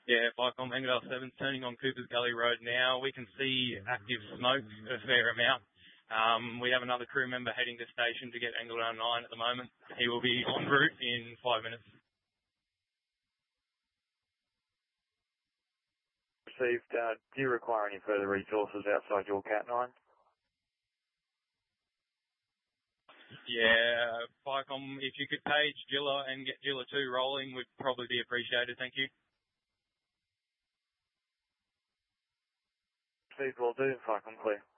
Yeah, Vicom, Angledale 7's turning on Cooper's Gully Road now. We can see active smoke a fair amount. We have another crew member heading to station to get Angledale 9 at the moment. He will be en route in 5 minutes. Received. Do you require any further resources outside your Cat 9? Yeah, Vicom, if you could page Gilla and get Gilla 2 rolling, would probably be appreciated. Thank you. Received, will do. Vicom, clear.